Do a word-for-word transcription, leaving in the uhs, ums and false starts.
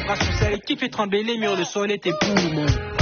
vibration, celle qui fait trembler les murs, le sol et tes poumons.